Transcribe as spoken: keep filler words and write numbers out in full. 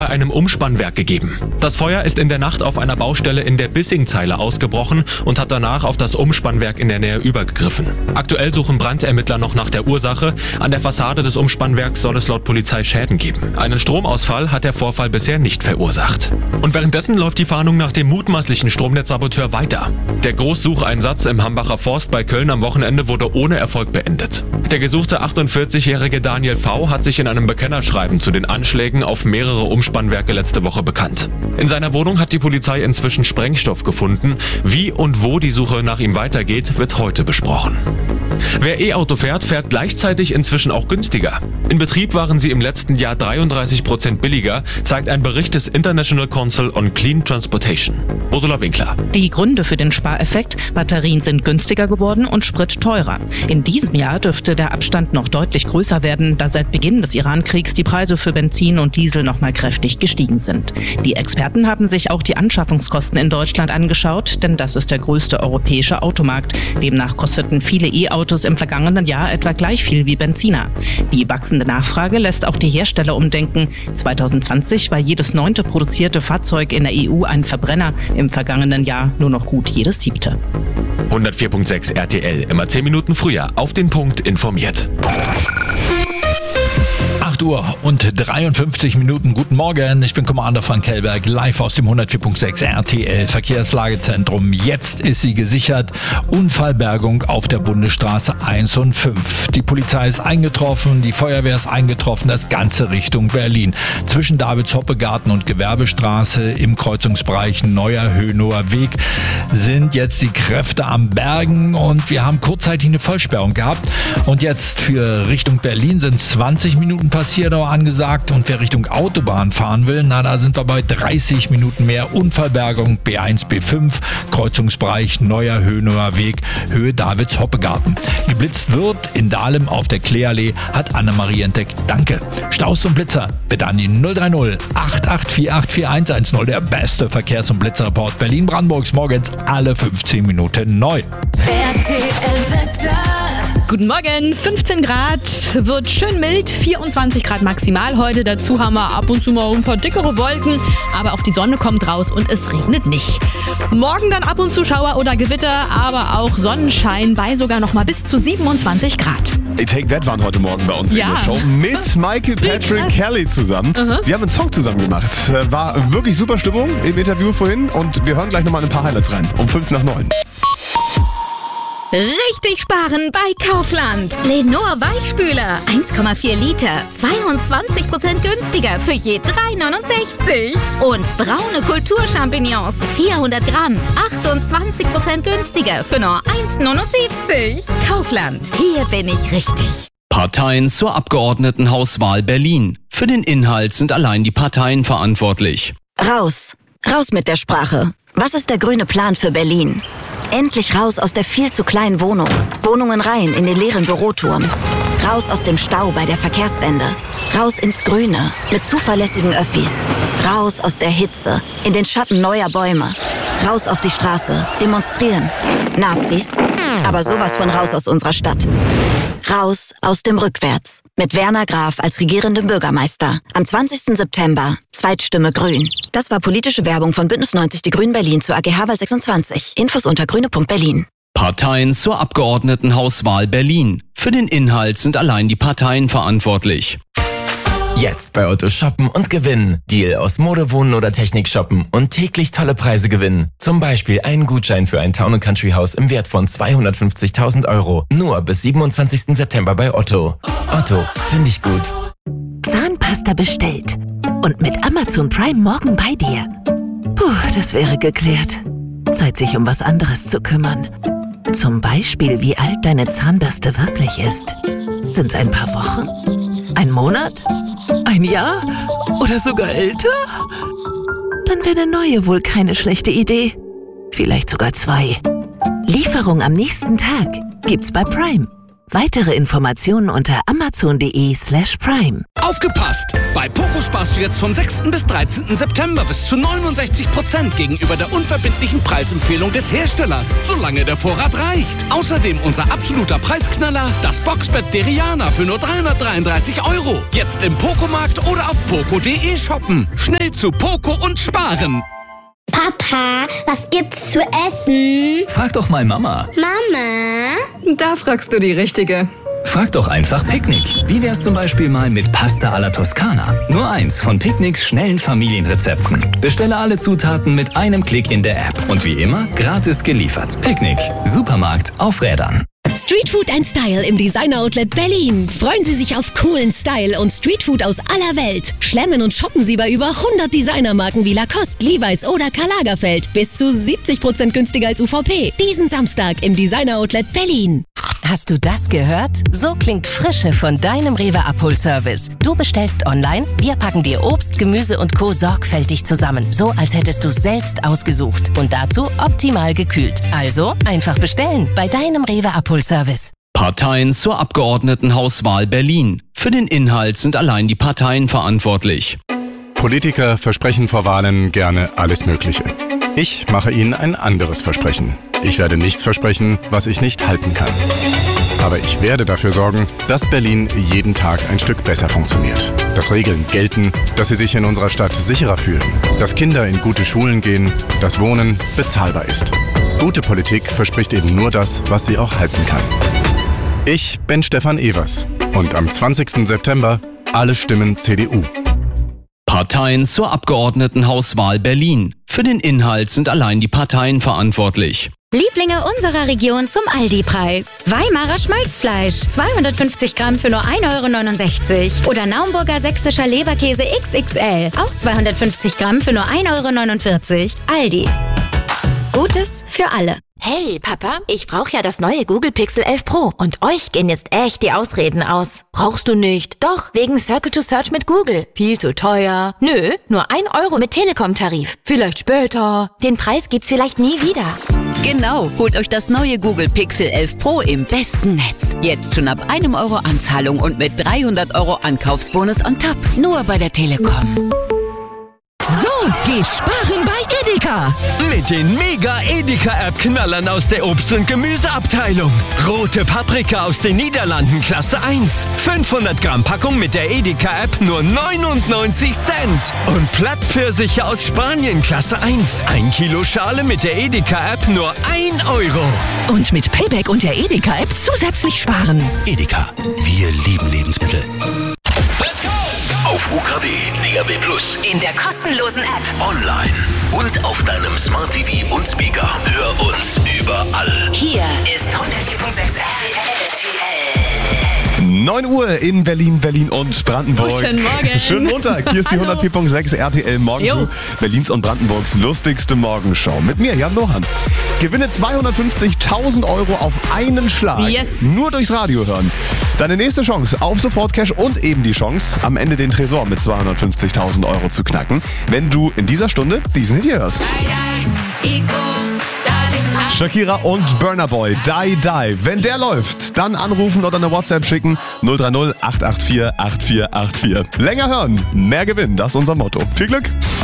bei einem Umspannwerk gegeben. Das Feuer ist in der Nacht auf einer Baustelle in der Bissingzeile ausgebrochen und hat danach auf das Umspannwerk in der Nähe übergegriffen. Aktuell suchen Brandermittler noch nach der Ursache. An der Fassade des Umspannwerks soll es laut Polizei Schäden geben. Einen Stromausfall hat der Vorfall bisher nicht verursacht. Und währenddessen läuft die Fahndung nach dem mutmaßlichen Stromnetzsaboteur weiter. Der Großsucheinsatz im Hambacher Forst bei Köln am Wochenende wurde ohne Erfolg beendet. Der gesuchte achtundvierzigjährige Daniel V. hat sich in einem Bekennerschreiben zu den Anschlägen auf mehrere Umspannwerke letzte Woche bekannt. In seiner Wohnung hat die Polizei inzwischen Sprengstoff gefunden. Wie und wo die Suche nach ihm weitergeht, wird heute besprochen. Wer E-Auto fährt, fährt gleichzeitig inzwischen auch günstiger. In Betrieb waren sie im letzten Jahr dreiunddreißig Prozent billiger, zeigt ein Bericht des International Council on Clean Transportation. Ursula Winkler. Die Gründe für den Spareffekt: Batterien sind günstiger geworden und Sprit teurer. In diesem Jahr dürfte der Abstand noch deutlich größer werden, da seit Beginn des Iran-Kriegs die Preise für Benzin und Diesel nochmal kräftig gestiegen sind. Die Experten haben sich auch die Anschaffungskosten in Deutschland angeschaut, denn das ist der größte europäische Automarkt. Demnach kosteten viele E-Autos im vergangenen Jahr etwa gleich viel wie Benziner. Die wachsende Nachfrage lässt auch die Hersteller umdenken. zwanzig zwanzig war jedes neunte produzierte Fahrzeug in der E U ein Verbrenner, im vergangenen Jahr nur noch gut jedes siebte. hundertvier Komma sechs R T L, immer zehn Minuten früher, auf den Punkt informiert. acht Uhr und dreiundfünfzig Minuten. Guten Morgen, ich bin Commander Frank Kellberg, live aus dem hundertvier Komma sechs R T L Verkehrslagezentrum. Jetzt ist sie gesichert. Unfallbergung auf der Bundesstraße eins und fünf. Die Polizei ist eingetroffen, die Feuerwehr ist eingetroffen, das Ganze Richtung Berlin. Zwischen Davids-Hoppe-Garten und Gewerbestraße im Kreuzungsbereich Neuer Hönower Weg sind jetzt die Kräfte am Bergen und wir haben kurzzeitig eine Vollsperrung gehabt. Und jetzt für Richtung Berlin sind zwanzig Minuten Passierdauer angesagt und wer Richtung Autobahn fahren will, na da sind wir bei dreißig Minuten mehr. Unfallbergung B eins, B fünf, Kreuzungsbereich Neuer Hönower Weg, Höhe Davids-Hoppe-Garten. Geblitzt wird in Dahlem auf der Kleeallee, hat Annemarie entdeckt. Danke. Staus und Blitzer, bitte an die null drei null acht acht vier acht vier eins eins null. Der beste Verkehrs- und Blitzerreport Berlin-Brandenburgs morgens alle fünfzehn Minuten neu. R T L-Wetter. Guten Morgen, fünfzehn Grad, wird schön mild, vierundzwanzig Grad maximal heute. Dazu haben wir ab und zu mal ein paar dickere Wolken, aber auch die Sonne kommt raus und es regnet nicht. Morgen dann ab und zu Schauer oder Gewitter, aber auch Sonnenschein bei sogar noch mal bis zu siebenundzwanzig Grad. Take That waren heute Morgen bei uns Ja. in der Show mit Michael Patrick Kelly zusammen. Mhm. Die haben einen Song zusammen gemacht. War wirklich super Stimmung im Interview vorhin und wir hören gleich nochmal ein paar Highlights rein. Um fünf nach neun. Richtig sparen bei Kaufland. Lenor Weichspüler, eins Komma vier Liter, zweiundzwanzig Prozent günstiger für je drei neunundsechzig. Und braune Kulturchampignons, vierhundert Gramm, achtundzwanzig Prozent günstiger für nur eins neunundsiebzig. Kaufland, hier bin ich richtig. Parteien zur Abgeordnetenhauswahl Berlin. Für den Inhalt sind allein die Parteien verantwortlich. Raus. Raus mit der Sprache. Was ist der grüne Plan für Berlin? Endlich raus aus der viel zu kleinen Wohnung. Wohnungen rein in den leeren Büroturm. Raus aus dem Stau bei der Verkehrswende. Raus ins Grüne mit zuverlässigen Öffis. Raus aus der Hitze in den Schatten neuer Bäume. Raus auf die Straße. Demonstrieren. Nazis. Aber sowas von raus aus unserer Stadt. Raus aus dem Rückwärts. Mit Werner Graf als regierendem Bürgermeister. Am zwanzigsten September. Zweitstimme Grün. Das war politische Werbung von Bündnis neunzig Die Grünen Berlin zur A G H-Wahl sechsundzwanzig. Infos unter grüne Punkt berlin. Parteien zur Abgeordnetenhauswahl Berlin. Für den Inhalt sind allein die Parteien verantwortlich. Jetzt bei Otto shoppen und gewinnen. Deal aus Mode, Wohnen oder Technik shoppen und täglich tolle Preise gewinnen. Zum Beispiel einen Gutschein für ein Town and Country Haus im Wert von zweihundertfünfzigtausend Euro. Nur bis siebenundzwanzigsten September bei Otto. Otto, finde ich gut. Zahnpasta bestellt. Und mit Amazon Prime morgen bei dir. Puh, das wäre geklärt. Zeit, sich um was anderes zu kümmern. Zum Beispiel, wie alt deine Zahnbürste wirklich ist. Sind's ein paar Wochen? Ein Monat? Ein Jahr? Oder sogar älter? Dann wäre eine neue wohl keine schlechte Idee. Vielleicht sogar zwei. Lieferung am nächsten Tag gibt's bei Prime. Weitere Informationen unter amazon.de slash prime. Aufgepasst! Bei Poco sparst du jetzt vom sechsten bis dreizehnten September bis zu neunundsechzig Prozent gegenüber der unverbindlichen Preisempfehlung des Herstellers, solange der Vorrat reicht. Außerdem unser absoluter Preisknaller, das Boxbett Deriana für nur dreihundertdreiunddreißig Euro. Jetzt im Poco-Markt oder auf poco punkt de shoppen. Schnell zu Poco und sparen. Papa, was gibt's zu essen? Frag doch mal Mama. Mama? Da fragst du die Richtige. Frag doch einfach Picknick. Wie wär's zum Beispiel mal mit Pasta alla Toscana? Nur eins von Picknicks schnellen Familienrezepten. Bestelle alle Zutaten mit einem Klick in der App. Und wie immer, gratis geliefert. Picknick. Supermarkt auf Rädern. Streetfood and Style im Designer-Outlet Berlin. Freuen Sie sich auf coolen Style und Streetfood aus aller Welt. Schlemmen und shoppen Sie bei über hundert Designermarken wie Lacoste, Levi's oder Karl Lagerfeld. Bis zu siebzig Prozent günstiger als U V P. Diesen Samstag im Designer-Outlet Berlin. Hast du das gehört? So klingt Frische von deinem Rewe-Abholservice. Du bestellst online, wir packen dir Obst, Gemüse und Co. sorgfältig zusammen. So, als hättest du es selbst ausgesucht. Und dazu optimal gekühlt. Also einfach bestellen bei deinem Rewe-Abholservice. Parteien zur Abgeordnetenhauswahl Berlin. Für den Inhalt sind allein die Parteien verantwortlich. Politiker versprechen vor Wahlen gerne alles Mögliche. Ich mache Ihnen ein anderes Versprechen. Ich werde nichts versprechen, was ich nicht halten kann. Aber ich werde dafür sorgen, dass Berlin jeden Tag ein Stück besser funktioniert. Dass Regeln gelten, dass Sie sich in unserer Stadt sicherer fühlen. Dass Kinder in gute Schulen gehen, dass Wohnen bezahlbar ist. Gute Politik verspricht eben nur das, was sie auch halten kann. Ich bin Stefan Evers und am zwanzigsten September alle Stimmen C D U. Parteien zur Abgeordnetenhauswahl Berlin. Für den Inhalt sind allein die Parteien verantwortlich. Lieblinge unserer Region zum Aldi-Preis. Weimarer Schmalzfleisch, zweihundertfünfzig Gramm für nur ein Euro neunundsechzig. Oder Naumburger sächsischer Leberkäse X X L, auch zweihundertfünfzig Gramm für nur ein Euro neunundvierzig. Aldi. Gutes für alle. Hey, Papa, ich brauche ja das neue Google Pixel elf Pro und euch gehen jetzt echt die Ausreden aus. Brauchst du nicht? Doch, wegen Circle to Search mit Google. Viel zu teuer. Nö, nur ein Euro mit Telekom-Tarif. Vielleicht später. Den Preis gibt's vielleicht nie wieder. Genau, holt euch das neue Google Pixel elf Pro im besten Netz. Jetzt schon ab einem Euro Anzahlung und mit dreihundert Euro Ankaufsbonus on top. Nur bei der Telekom. So geht Sparen bei Edeka. Mit den Mega-Edeka-App-Knallern aus der Obst- und Gemüseabteilung. Rote Paprika aus den Niederlanden Klasse eins. fünfhundert Gramm Packung mit der Edeka-App nur neunundneunzig Cent. Und Plattpfirsiche aus Spanien Klasse eins. ein Kilo Schale mit der Edeka-App nur ein Euro. Und mit Payback und der Edeka-App zusätzlich sparen. Edeka, wir lieben Lebensmittel. Auf U K W, D A B plus, In der kostenlosen App. online und auf deinem Smart T V und Speaker. Hör uns überall. Hier ist hundertvier Komma sechs R T L. neun Uhr in Berlin, Berlin und Brandenburg. Guten Morgen. Schönen Montag. Hier ist die Hallo. hundertvier Komma sechs R T L Morgenshow. Jo. Berlins und Brandenburgs lustigste Morgenshow. Mit mir, Jan Lohan. Gewinne zweihundertfünfzigtausend Euro auf einen Schlag. Yes. Nur durchs Radio hören. Deine nächste Chance auf Sofort-Cash und eben die Chance, am Ende den Tresor mit zweihundertfünfzigtausend Euro zu knacken, wenn du in dieser Stunde diesen Hit hier hörst. Shakira und Burna Boy, Die Die. Wenn der läuft, dann anrufen oder eine WhatsApp schicken. null drei null acht acht vier acht vier acht vier. Länger hören, mehr gewinnen, das ist unser Motto. Viel Glück!